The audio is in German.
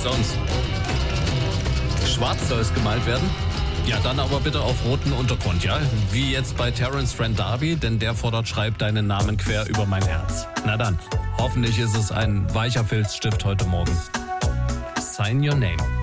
sonst? Schwarz soll es gemalt werden? Ja, dann aber bitte auf roten Untergrund, ja? Wie jetzt bei Terence Trent D'Arby, denn der fordert, schreib deinen Namen quer über mein Herz. Na dann, hoffentlich ist es ein weicher Filzstift heute Morgen. Sign your name.